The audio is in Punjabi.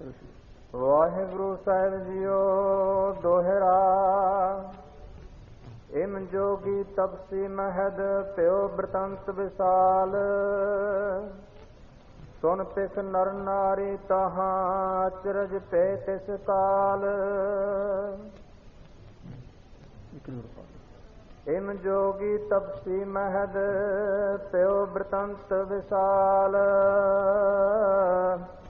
ਵਾਹਿਗੁਰੂ ਸਾਹਿਬ ਜੀਓ ਦੋਹਰਾ। ਇਮ ਜੋਗੀ ਤਪਸੀ ਮਹਦ ਪਿਓ ਬ੍ਰਤੰਤ ਵਿਸਾਲ। ਸੁਨ ਪਿਖ ਨਰ ਨਾਰੀ ਤਹਾਂ ਅਚਰਜ ਪੈ ਤਿਸ ਕਾਲ। ਇਮ ਜੋਗੀ ਤਪਸੀ ਮਹਦ ਪਿਓ ਬ੍ਰਤੰਤ ਵਿਸਾਲ।